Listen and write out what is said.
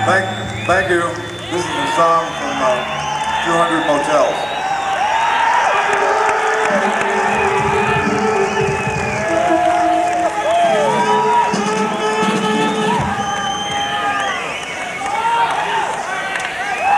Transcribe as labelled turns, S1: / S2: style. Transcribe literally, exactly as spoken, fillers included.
S1: Thank, thank you. This is a song from uh, two hundred Motels.